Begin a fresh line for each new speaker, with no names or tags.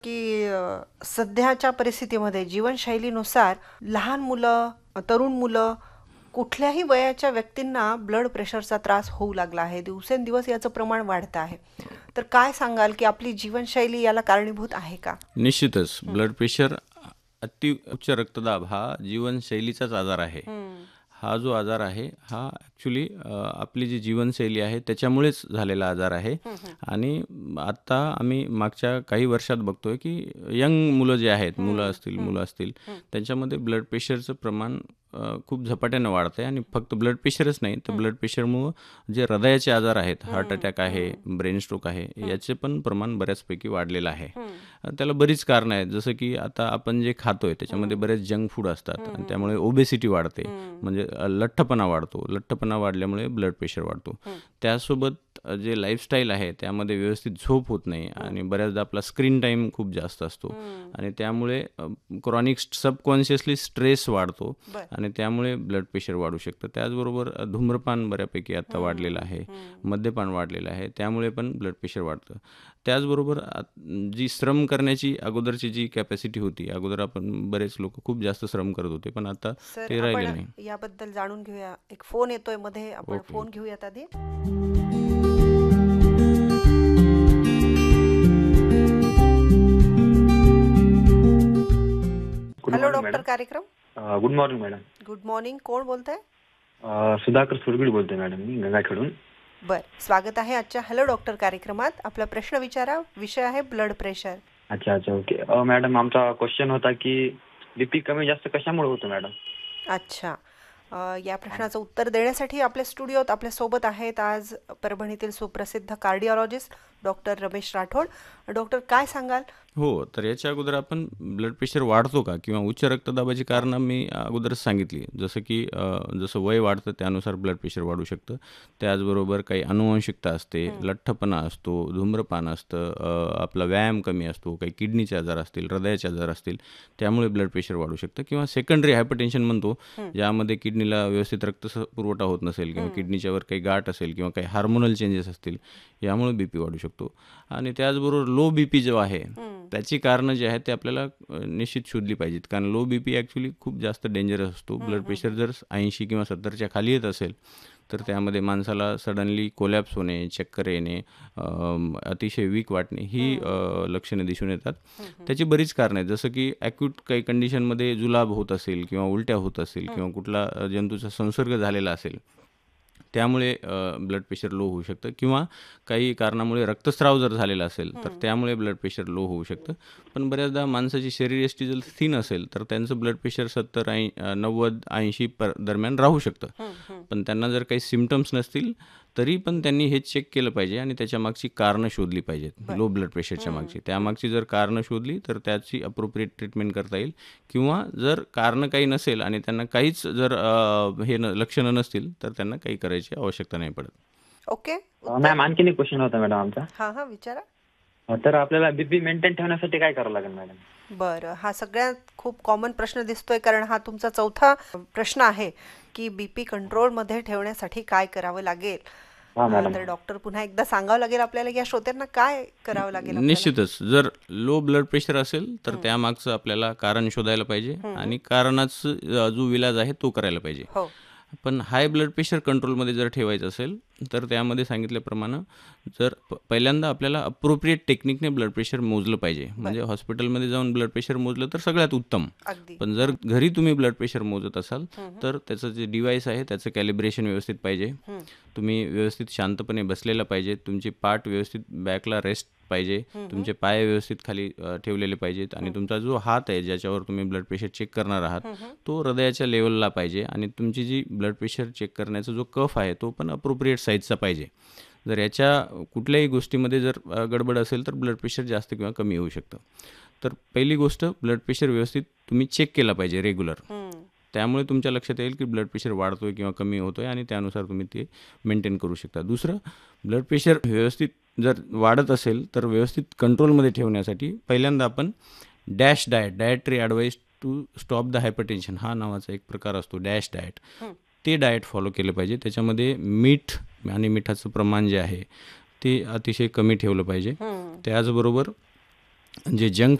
की सध्याच्या परिस्थितीमध्ये जीवनशैलीनुसार लहान मुलं, तरुण मुलं, कुठल्याही वयाच्या व्यक्तींना ब्लड प्रेशरचा त्रास होऊ लागला आहे. दिवसेंदिवस याचं प्रमाण वाढतं आहे. तर काय सांगाल की आपली जीवनशैली याला कारणीभूत आहे का?
निश्चितच ब्लड प्रेशर, अति उच्च रक्तदाब हा जीवनशैलीचाच आजार आहे. हा जो आजार आहे हा ॲक्च्युली आपली जी जीवनशैली आहे त्याच्यामुळेच झालेला आजार आहे. आणि आता आम्ही मागच्या काही वर्षात बघतोय की यंग मुलं जे आहेत, मुलं असतील त्यांच्यामध्ये ब्लड प्रेशरचं प्रमाण खूप झपाट्यानं वाढतं आहे. आणि फक्त ब्लड प्रेशरच नाही तर ब्लड प्रेशरमुळं जे हृदयाचे आजार आहेत, हार्ट अटॅक आहे, ब्रेन स्ट्रोक आहे, याचे पण प्रमाण बऱ्याचपैकी वाढलेलं आहे. त्याला बरीच कारणं आहेत, जसं की आता आपण जे खातोय त्याच्यामध्ये बरेच जंक फूड असतात आणि त्यामुळे ओबेसिटी वाढते, म्हणजे लठ्ठपणा वाढतो. लठ्ठपणा वाढल्यामुळे ब्लड प्रेशर वाढतो. त्यासोबत जे लाईफस्टाईल आहे त्यामध्ये व्यवस्थित झोप होत नाही आणि बऱ्याचदा आपला स्क्रीन टाईम खूप जास्त असतो आणि त्यामुळे क्रॉनिक सबकॉन्शियसली स्ट्रेस वाढतो आणि त्यामुळे ब्लड प्रेशर वाढू शकतं. त्याचबरोबर धूम्रपान बऱ्यापैकी आता वाढलेलं आहे, मद्यपान वाढलेलं आहे, त्यामुळे पण ब्लड प्रेशर वाढतं. त्याचबरोबर जी श्रम करण्याची अगोदरची जी कॅपॅसिटी होती, अगोदर आपण बरेच लोक खूप जास्त श्रम करत होते, पण आता
सर,
ते
आपण
राहिले नाही.
याबद्दल जाणून घेऊया. एक फोन येतोय मध्ये, आपण
ओके.
फोन घेऊयात आधी.
Good
hello
morning
doctor
madam.
कार्यक्रम.
Good morning madam.
Good morning. कोण बोलतंय?
सुधाकर सुरगुड बोलतोय मॅडम, मी गंगाखेडून.
बर, स्वागत आहे आजच्या हॅलो डॉक्टर कार्यक्रमात. आपला प्रश्न विचारा. विषय आहे ब्लड प्रेशर.
अच्छा अच्छा, ओके. मॅडम, आमचा क्वेश्चन होता की बीपी कमी जास्त कशामुळे होतो मॅडम?
अच्छा. या प्रश्नाचं उत्तर देण्यासाठी आपल्या स्टुडिओत आपल्यासोबत आहेत आज परभणीतील सुप्रसिद्ध cardiologist doctor Ramesh Rathod. Doctor, काय सांगाल?
हो, तर याच्या अगोदर आपण ब्लड प्रेशर वाढतो का किंवा उच्च रक्तदाबाची कारणं मी अगोदरच सांगितली, जसं की जसं वय वाढतं त्यानुसार ब्लड प्रेशर वाढू शकतं. त्याचबरोबर काही अनुवंशिकता असते, लठ्ठपणा असतो, धूम्रपान असतं, आपला व्यायाम कमी असतो, काही किडनीचे आजार असतील, हृदयाचे आजार असतील, त्यामुळे ब्लड प्रेशर वाढू शकतं. किंवा सेकंडरी हायपरटेन्शन म्हणतो, ज्यामध्ये किडनीला व्यवस्थित पुरवठा होत नसेल किंवा किडनीच्यावर काही गाठ असेल किंवा काही हार्मोनल चेंजेस असतील, यामुळे बीपी वाढू शकतो. आणि त्याचबरोबर लो बीपी जो आहे त्याची कारणं जी आहेत ते आपल्याला निश्चित शोधली पाहिजेत, कारण लो बीपी ॲक्च्युली खूप जास्त डेंजरस असतो. ब्लड प्रेशर जर 80 किंवा 70च्या खाली येत असेल तर त्यामध्ये माणसाला सडनली कोलॅप्स होणे, चक्कर येणे, अतिशय वीक वाटणे ही लक्षणे दिसून येतात. त्याची बरीच कारणं आहेत, जसं की ॲक्यूट काही कंडिशनमध्ये जुलाब होत असेल किंवा उलट्या होत असेल किंवा कुठला जंतूचा संसर्ग झालेला असेल, त्यामुळे ब्लड प्रेशर लो होऊ शकतं. किंवा काही कारणामुळे रक्तस्राव जर झालेला असेल तर त्यामुळे ब्लड प्रेशर लो होऊ शकतं. पण बऱ्याचदा माणसाची शरीरयष्टी जर थिन असेल तर त्यांचं ब्लड प्रेशर 90-80 दरम्यान राहू शकतं. पण त्यांना जर काही सिम्पटम्स नसतील तरी पण त्यांनी हे चेक केलं पाहिजे आणि त्याच्या मागची कारणं शोधली पाहिजेत, लो ब्लड प्रेशरच्या मागची. त्यामागची जर कारणं शोधली तर त्याची अप्रोप्रिएट ट्रीटमेंट करता येईल. किंवा जर कारणं काही नसेल आणि त्यांना काहीच जर लक्षणं नसतील तर त्यांना काही करायची आवश्यकता नाही पडत.
ओके.
मॅम, आणखीन एक क्वेश्चन होता मॅडम आमचा.
हां हां, विचारा.
तर आपल्याला बीपी मेंटेन ठेवण्यासाठी काय करावं लागेल मॅडम?
बरं, हा सगळ्यात खूप कॉमन प्रश्न दिसतोय, कारण हा तुमचा चौथा प्रश्न आहे की बीपी कंट्रोलमध्ये ठेवण्यासाठी काय करावं लागेल.
हा मॅडम.
तर डॉक्टर, पुन्हा एकदा सांगावं लागेल आपल्याला या श्रोत्यांना काय करावं लागेल आपल्याला.
निश्चितच जर लो ब्लड प्रेशर असेल तर त्यामागचं आपल्याला कारण शोधायला पाहिजे आणि कारणाचा जो इलाज आहे तो करायला पाहिजे.
हो.
पण हाय ब्लड प्रेशर कंट्रोलमध्ये जर ठेवायचं असेल तर त्यामध्ये सांगितल्याप्रमाणे जर पहिल्यांदा आपल्याला अप्रोप्रिएट टेक्निकने ब्लड प्रेशर मोजलं पाहिजे. म्हणजे हॉस्पिटलमध्ये जाऊन ब्लड प्रेशर मोजलं तर सगळ्यात उत्तम.
अगदी.
पण जर घरी तुम्ही ब्लड प्रेशर मोजत असाल तर त्याचं जे डिव्हाइस आहे त्याचं कॅलिब्रेशन व्यवस्थित पाहिजे. तुम्ही व्यवस्थित शांतपणे बसलेला पाहिजे, तुमची पाठ व्यवस्थित बॅकला रेस्ट पाहिजे, तुमचे पाय व्यवस्थित खाली ठेवलेले पाहिजेत आणि तुमचा जो हात आहे ज्याच्यावर तुम्ही ब्लड प्रेशर चेक करणार आहात तो हृदयाच्या लेवलला पाहिजे आणि तुमची जी ब्लड प्रेशर चेक करण्याचा जो कफ आहे तो पण अप्रोप्रिएट साईजचा पाहिजे. जर याच्या कुठल्याही गोष्टीमध्ये जर गडबड असेल तर ब्लड प्रेशर जास्त किंवा कमी होऊ शकतं. तर पहिली गोष्ट, ब्लड प्रेशर व्यवस्थित तुम्ही चेक केला पाहिजे रेग्युलर. त्यामुळे तुमच्या लक्षात येईल की ब्लड प्रेशर वाढतोय किंवा कमी होतोय आणि त्यानुसार तुम्ही ते मेंटेन करू शकता. दुसरं, ब्लड प्रेशर व्यवस्थित जर वाढत असेल तर व्यवस्थित कंट्रोलमध्ये ठेवण्यासाठी पहिल्यांदा आपण dash dietary advice to stop the hypertension हा नावाचा एक प्रकार असतो, डॅश डाएट. ते डाएट फॉलो केलं पाहिजे. त्याच्यामध्ये मीठ आणि मिठाचं प्रमाण जे आहे ते अतिशय कमी ठेवलं पाहिजे. त्याचबरोबर जे जंक